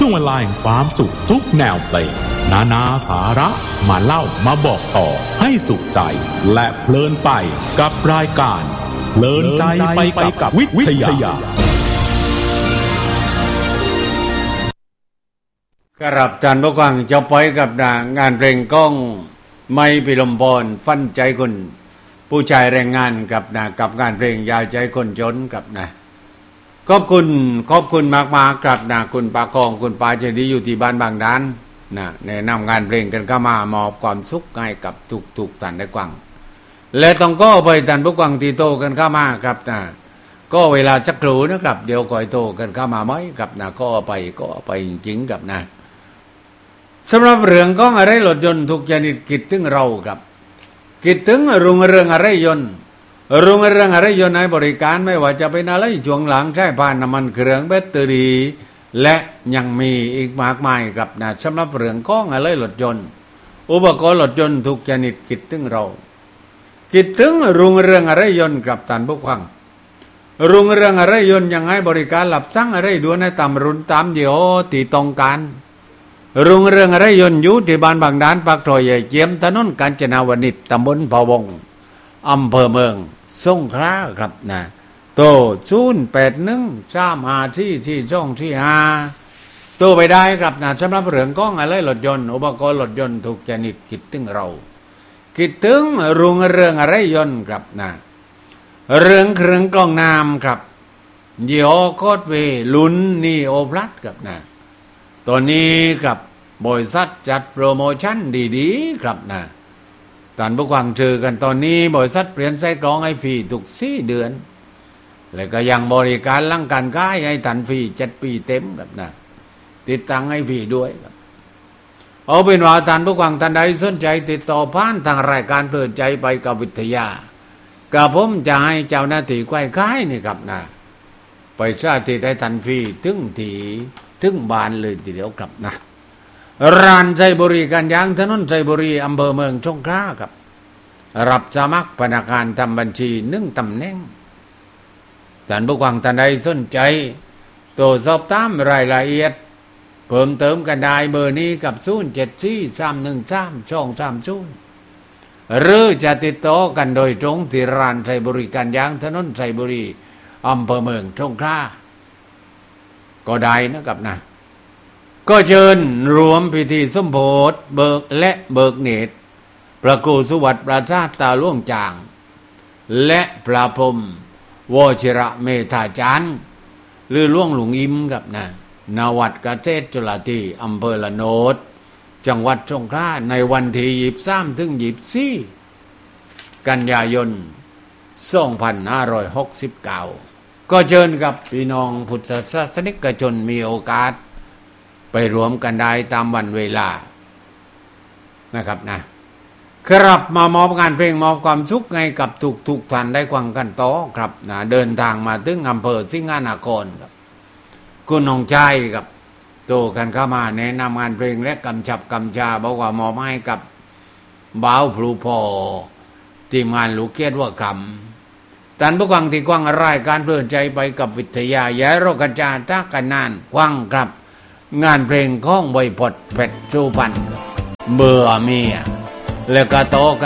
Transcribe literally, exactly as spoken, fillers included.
ช่วงเวลาแห่งความสุขทุกแนวเพลงนานาสาระมาเล่ามาบอกต่อให้สุขใจและเพลินไปกับรายการเพลินใจไปกับวิทยาครับท่านผู้ฟังจะไปกับงานเพลงก้องไม่พิลมพรฟันใจคนผู้ชายแรงงานกับนะกับงานเพลงยาใจคนจนกับนะขอบคุณขอบคุณมากๆครับนะคุณปากองคุณปาเจดีอยู่ที่บ้านบางด้านนะแนะนำงานเพลงกันเข้ามามอบความสุขให้กับทุกๆท่านได้ฟังและต้องก็ไปท่านผู้ฟังที่โตกันเข้ามาครับนะก็เวลาสักครู่นะครับเดี๋ยวก่อยโตกันเข้ามาไหมครับนะก็ไปก็ไปจริงๆครับนะสำหรับเรื่องของอะไรรถยนต์ทุกชนิดคิดถึงเราครับคิดถึงรุ่งเรืองอะไรยนต์รุ่งเรืองอะไรยนต์ให้บริการไม่ว่าจะเป็นอะไรช่วงหลังใช้ผ่านน้ำมันเครื่องแบตเตอรี่และยังมีอีกมากมายครับนะสำหรับเรื่องของอะไรรถยนต์อุปกรณ์รถยนต์ทุกชนิดคิดถึงเราคิดถึงรุ่งเรืองอะไรยนต์ครับท่านผู้ฟังรุ่งเรืองอะไรยนต์ยังให้บริการหลับสั่งอะไรด่วนให้ตามรุ่นตามเดียวที่ต้องการรุ่งเรืองอะไรยนต์อยู่ที่บ้านบางด้านปากซอยใหญ่เจียมถนนกาญจนาวนิชตำบลพะวงอำเภอเมืองสงขลาครับนะโตศูนย์แปดหนึ่งสามห้าที่ที่ช่องที่ห้าโตไปได้ครับนะสำหรับเรื่องของอะไรรถยนต์อุปกรณ์รถยนต์ทุกชนิดคิดถึงเราคิดถึงรุ่งเรืองอะไรยนต์ครับนะเรื่องเครื่องกรองน้ำครับยี่ห้อโคตรเวลุนนีโอพลัสครับนะตัวนี้ครับบริษัทจัดโปรโมชั่นดีๆครับนะท่านผู้ฟังเจอกันตอนนี้บริษัทเปลี่ยนไส้กรองให้ฟรีทุกสี่เดือนและก็ยังบริการหลังการขายให้ทันฟรีเจ็ดปีเต็มครับนะติดตั้งให้ฟรีด้วยครับเอาเป็นว่าท่านผู้ฟังท่านใดสนใจติดต่อผ่านทางรายการเพลินใจไปกับวิทยากับผมจะให้เจ้าหน้าที่ควายค่ายนี่ครับนะไปสาธิตให้ทันฟรีถึงที่ถึงบ้านเลยทีเดียวครับนะร้านใจบริการยางถนนใจบริอำเภอเมืองสงขลาครับรับสมัครพนักงานทำบัญชีหนึ่งตำแหน่งท่านผู้ฟังท่านใดสนใจโทรสอบถามรายละเอียดเพิ่มเติมกันได้เบอร์นี้กับศูนย์เจ็ดสี่สามหนึ่งสามสองสามศูนย์หรือจะติดต่อกันโดยตรงที่ร้านใจบริการยางถนนใจบริอำเภอเมืองสงขลาก็ได้นะครับนะก็เชิญรวมพิธีสมโภชเบิกและเบิกเนตรพระครูสุวัตประชาตาล่วงจางและพระพรหมวชิระเมธาจารย์หรือล่วงหลวงอิมกับนะนวัดเกษตรจุฬาธีอำเภอละโนดจังหวัดสงขลาในวันที่ยี่สิบสามถึงยี่สิบสี่กันยายนสองพันห้าร้อยหกสิบเก้าก็เชิญกับพี่น้องพุทธศาสนิกชนมีโอกาสไปรวมกันได้ตามวันเวลานะครับนะครับมามอบงานเพลงมอบความสุขให้กับทุกทุกท่านได้ฟังกันต่อครับนะเดินทางมาถึงอำเภอสิงห์นครครับคุณน้องชายครับโตกันเข้ามาแนะนำงานเพลงและกำชับกำชาบอกว่ามอบให้กับบ่าวพลูพอทีมงานลูกเกียรติว่าคำท่านผู้ฟังที่กว้างรายการเพลินใจไปกับวิทยาย้ายโรคจาทักกันนานกว้างครับงานเพลงของไวยพจน์เพชรสุพรรณเบื่อเมียแล้วก็โต